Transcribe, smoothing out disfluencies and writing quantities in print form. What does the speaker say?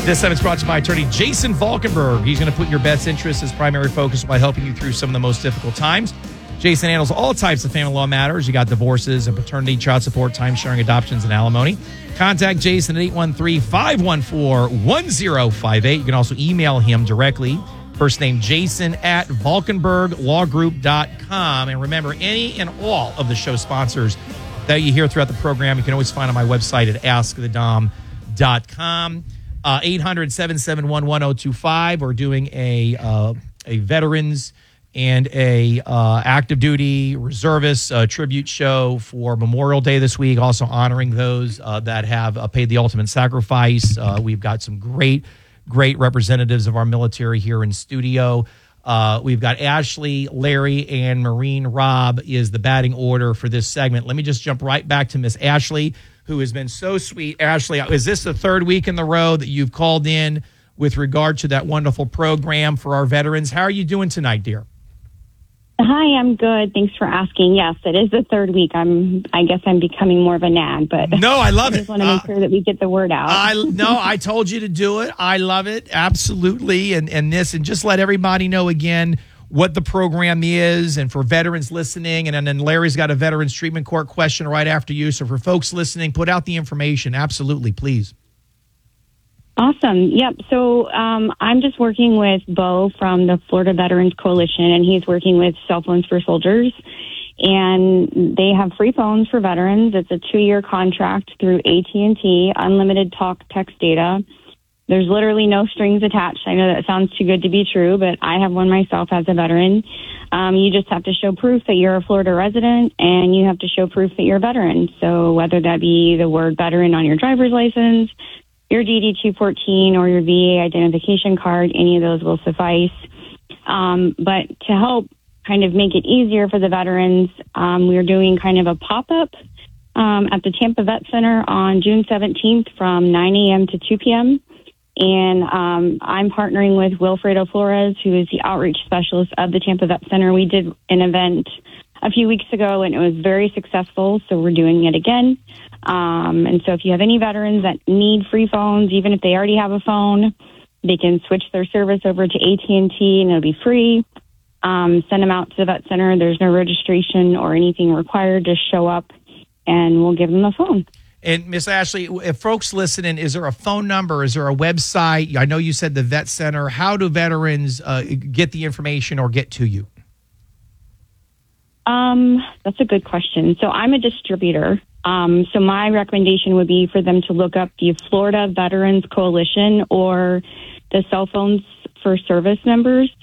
This time it's brought to you by attorney Jason Valkenburg. He's going to put your best interests as primary focus by helping you through some of the most difficult times. Jason handles all types of family law matters. You got divorces and paternity, child support, time-sharing, adoptions, and alimony. Contact Jason at 813-514-1058. You can also email him directly. First name Jason at ValkenburgLawGroup.com. And remember, any and all of the show sponsors that you hear throughout the program, you can always find on my website at AskTheDom.com. 800-771-1025. We're doing a veterans and a active duty reservist tribute show for Memorial Day this week, also honoring those that have paid the ultimate sacrifice. We've got some great representatives of our military here in studio. We've got Ashley, Larry, and Marine Rob is the batting order for this segment. Let me just jump right back to Miss Ashley, who has been so sweet. Ashley, is this the third week in the row that you've called in with regard to that wonderful program for our veterans? How are you doing tonight, dear? Hi, I'm good. Thanks for asking. Yes, it is the third week. I guess I'm becoming more of a nag, but no, I love I just want to make sure that we get the word out. I told you to do it. I love it. Absolutely. And just let everybody know again what the program is, and for veterans listening, and then Larry's got a Veterans Treatment Court question right after you. So for folks listening, put out the information. Absolutely, please. Awesome. Yep. So I'm just working with Bo from the Florida Veterans Coalition, and he's working with Cell Phones for Soldiers. And they have free phones for veterans. It's a 2-year contract through AT&T, unlimited talk, text data. There's literally no strings attached. I know that sounds too good to be true, but I have one myself as a veteran. You just have to show proof that you're a Florida resident, and you have to show proof that you're a veteran. So whether that be the word veteran on your driver's license, your DD-214, or your VA identification card, any of those will suffice. But to help kind of make it easier for the veterans, we're doing kind of a pop-up at the Tampa Vet Center on June 17th from 9 a.m. to 2 p.m., and I'm partnering with Wilfredo Flores, who is the outreach specialist of the Tampa Vet Center. We did an event a few weeks ago, and it was very successful, so we're doing it again. And so if you have any veterans that need free phones, even if they already have a phone, they can switch their service over to AT&T, and it'll be free. Send them out to the Vet Center. There's no registration or anything required. Just show up, and we'll give them a phone. And Miss Ashley, if folks listening, is there a phone number? Is there a website? I know you said the Vet Center. How do veterans get the information or get to you? That's a good question. So I'm a distributor. So my recommendation would be for them to look up the Florida Veterans Coalition or the Cell Phones for Service members.